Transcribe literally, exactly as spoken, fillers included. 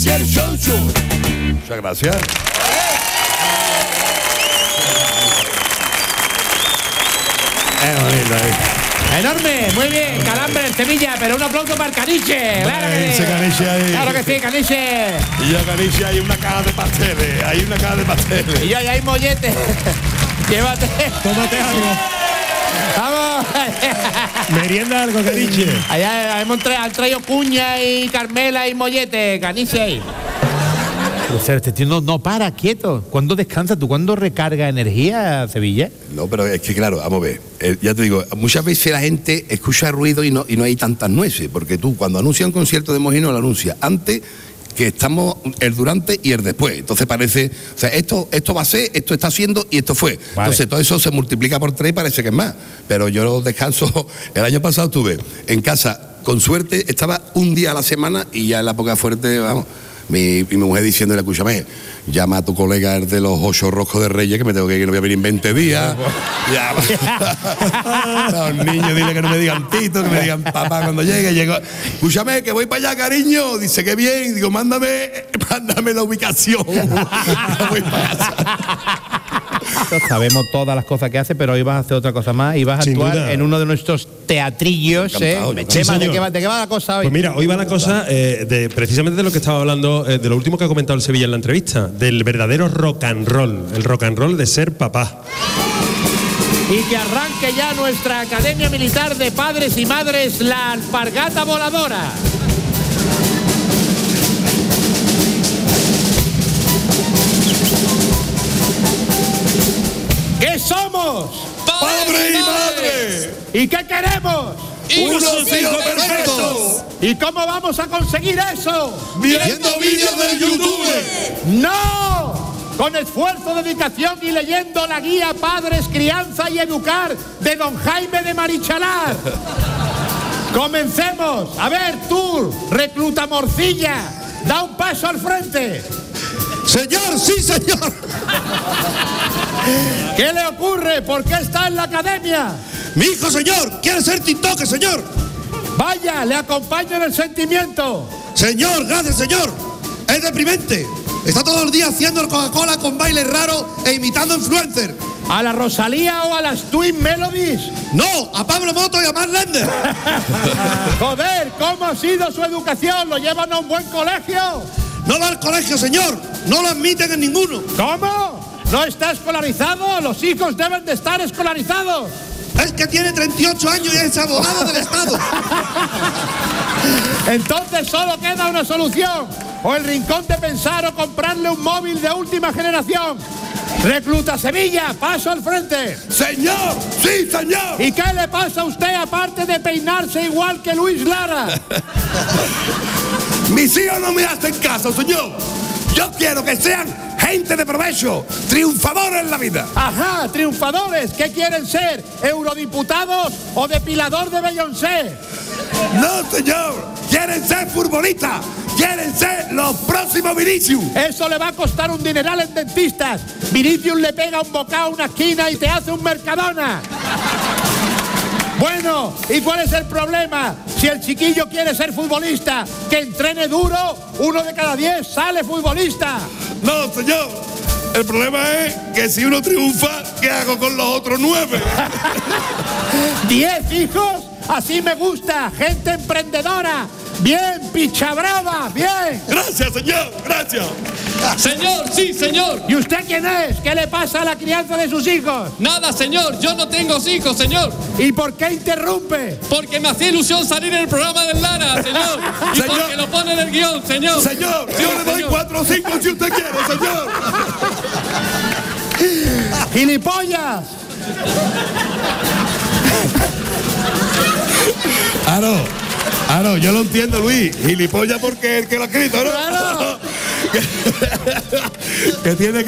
inicia el show show. Muchas gracias. Es bonito, ¿eh? Enorme, muy bien, Calambre, Sevilla, pero un aplauso para el Caniche. Claro que sí. Ese Caniche ahí. Claro que sí, Caniche. Y ya Caniche hay una caja de pasteles, hay una caja de pasteles. Y yo, ahí hay mollete. Llévate. Tómate algo. Vamos. Merienda algo, Caniche. Allá hemos tra han traído cuña y Carmela y mollete, Caniche ahí. O sea, este tío no, no para, quieto. ¿Cuándo descansa tú? ¿Cuándo recarga energía, Sevilla? No, pero es que claro, vamos a ver, eh, ya te digo, muchas veces la gente escucha ruido y no, y no hay tantas nueces, porque tú cuando anuncias un concierto de Mojino lo anuncias antes que estamos el durante y el después. Entonces parece, o sea, esto, esto va a ser, esto está haciendo y esto fue. Vale. Entonces todo eso se multiplica por tres y parece que es más. Pero yo descanso, el año pasado estuve en casa, con suerte, estaba un día a la semana y ya en la época fuerte, vamos. Mi, mi mujer diciéndole, escúchame, llama a tu colega el de los ocho roscos de Reyes, que me tengo que ir, no voy a venir en veinte días. Ya. Los niños, dile que no me digan Tito, que me digan papá cuando llegue. Llego, escúchame, que voy para allá, cariño. Dice que bien. Digo, mándame, mándame la ubicación. Voy para casa. Sabemos todas las cosas que hace, pero hoy vas a hacer otra cosa más y vas a Sin actuar duda. en uno de nuestros teatrillos. Encantado, ¿eh? Sí, Chema, ¿de, señor. qué va, ¿De qué va la cosa hoy? Pues mira, hoy va la cosa eh, de precisamente de lo que estaba hablando, eh, de lo último que ha comentado el Sevilla en la entrevista, del verdadero rock and roll, el rock and roll de ser papá. Y que arranque ya nuestra Academia Militar de Padres y Madres, la alpargata voladora. ¿Qué somos? ¡Padre y madre! ¿Y qué queremos? ¡Unos hijos perfectos! ¿Y cómo vamos a conseguir eso? ¡Viendo vídeos de YouTube! ¡No! Con esfuerzo, dedicación y leyendo la guía Padres, Crianza y Educar de don Jaime de Marichalar. Comencemos. A ver, tú, recluta morcilla, da un paso al frente. ¡Señor, sí, señor! ¿Qué le ocurre? ¿Por qué está en la academia? ¡Mi hijo, señor! ¡Quiere ser TikTok, señor! Vaya, le acompaño en el sentimiento. Señor, gracias, señor. Es deprimente. Está todo el día haciendo el Coca-Cola con bailes raros e imitando influencers. ¿A la Rosalía o a las Twin Melodies? No, a Pablo Moto y a Mark Lender. Joder, ¿cómo ha sido su educación? ¿Lo llevan a un buen colegio? No va al colegio, señor. No lo admiten en ninguno. ¿Cómo? ¿No está escolarizado? Los hijos deben de estar escolarizados. Es que tiene treinta y ocho años y es abogado del Estado. Entonces solo queda una solución. O el rincón de pensar o comprarle un móvil de última generación. Recluta Sevilla, paso al frente. ¡Señor! ¡Sí, señor! ¿Y qué le pasa a usted aparte de peinarse igual que Luis Lara? Mis hijos no me hacen caso, señor. Yo quiero que sean gente de provecho, triunfadores en la vida. Ajá, triunfadores. ¿Qué quieren ser? ¿Eurodiputados o depilador de Beyoncé? No, señor. Quieren ser futbolistas. Quieren ser los próximos Vinicius. Eso le va a costar un dineral en dentistas. Vinicius le pega un bocado a una esquina y te hace un Mercadona. Bueno, ¿y cuál es el problema? Si el chiquillo quiere ser futbolista, que entrene duro, uno de cada diez sale futbolista. No, señor. El problema es que si uno triunfa, ¿qué hago con los otros nueve? ¿Diez hijos? Así me gusta, gente emprendedora. Bien, picha brava, bien. Gracias, señor, gracias. Señor, sí, señor. ¿Y usted quién es? ¿Qué le pasa a la crianza de sus hijos? Nada, señor. Yo no tengo hijos, señor. ¿Y por qué interrumpe? Porque me hacía ilusión salir en el programa del Lara, señor. Y Señor. porque lo pone en el guión, señor. Señor, Sí, yo le doy señor. cuatro o cinco si usted quiere, señor. ¡Gilipollas! Aro, Aro, yo lo entiendo, Luis. Gilipollas porque es el que lo ha escrito, ¿no? Claro. que, que tiene